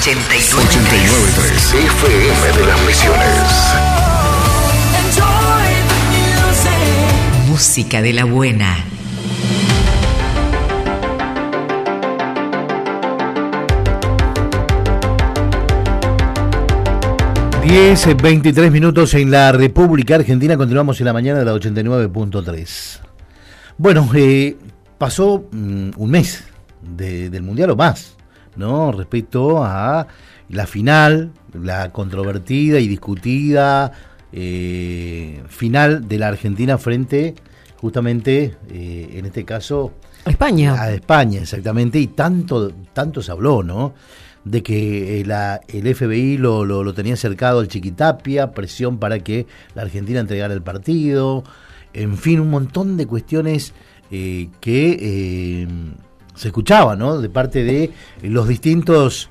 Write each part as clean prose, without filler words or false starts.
89.3 FM de las Misiones. Música de la buena. Diez, 23 minutos en la República Argentina. Continuamos en la mañana de la 89.3. Bueno, pasó un mes del Mundial o más, ¿no? Respecto a la final, la controvertida y discutida final de la Argentina frente, justamente, en este caso, España. A España, exactamente, y tanto se habló, ¿no? De que el FBI lo tenía cercado al Chiquitapia, presión para que la Argentina entregara el partido, en fin, un montón de cuestiones que se escuchaban, ¿no? De parte de las distintas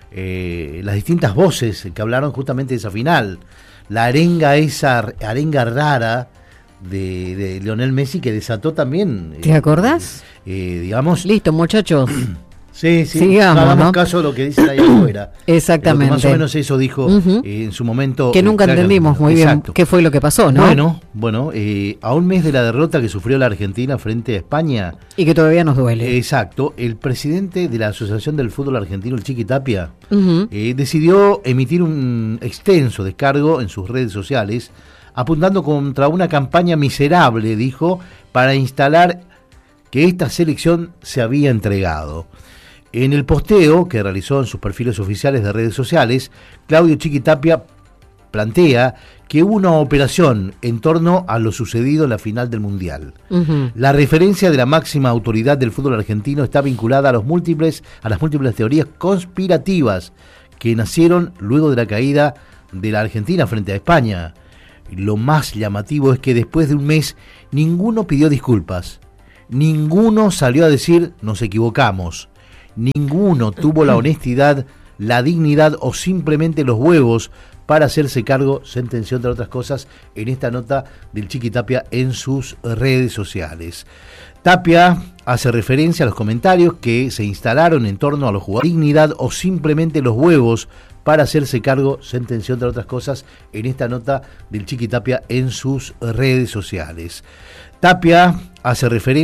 voces que hablaron justamente de esa final. La arenga rara de Lionel Messi que desató también. ¿Te acordás? Digamos. Listo, muchachos. Sí, sigamos, hagamos ¿no? caso de lo que dicen ahí afuera. Exactamente. Más o menos eso dijo en su momento. Que nunca entendimos muy bien qué fue lo que pasó, ¿no? Bueno, a un mes de la derrota que sufrió la Argentina frente a España. Y que todavía nos duele. Exacto. El presidente de la Asociación del Fútbol Argentino, el Chiquitapia, decidió emitir un extenso descargo en sus redes sociales, apuntando contra una campaña miserable, dijo, para instalar que esta selección se había entregado. En el posteo que realizó en sus perfiles oficiales de redes sociales, Claudio Chiquitapia plantea que hubo una operación en torno a lo sucedido en la final del Mundial. La referencia de la máxima autoridad del fútbol argentino está vinculada a las múltiples teorías conspirativas que nacieron luego de la caída de la Argentina frente a España. Lo más llamativo es que después de un mes ninguno pidió disculpas, ninguno salió a decir nos equivocamos. Ninguno tuvo la honestidad, la dignidad o simplemente los huevos para hacerse cargo, sentenció entre otras cosas en esta nota del Chiquitapia en sus redes sociales. Tapia hace referencia a los comentarios que se instalaron en torno a los jugadores, dignidad o simplemente los huevos para hacerse cargo, sentenció entre otras cosas en esta nota del Chiquitapia en sus redes sociales. Tapia hace referencia